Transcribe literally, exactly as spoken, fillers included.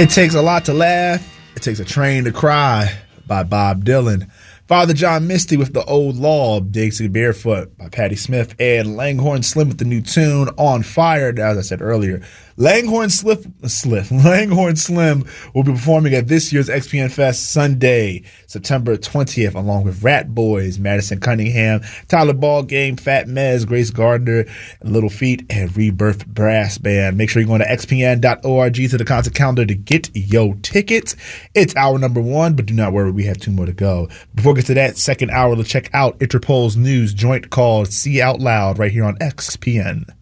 It takes a lot to laugh. It takes a train to cry by Bob Dylan. Father John Misty with The Old Law, Dixie Barefoot by Patti Smith, and Langhorne Slim with the new tune On Fire. As I said earlier, Langhorne Slim, Slim, Langhorne Slim will be performing at this year's X P N Fest Sunday, September twentieth, along with Rat Boys, Madison Cunningham, Tyler Ballgame, Fat Mez, Grace Gardner, Little Feat, and Rebirth Brass Band. Make sure you go to x p n dot org to the concert calendar to get your tickets. It's hour number one, but do not worry, we have two more to go. Before we get to that second hour, let's check out Interpol's news joint called See Out Loud right here on X P N.